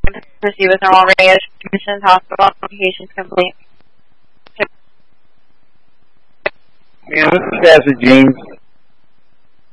proceed with normal radiation. Hospital applications complete. Yeah, this is Pastor James.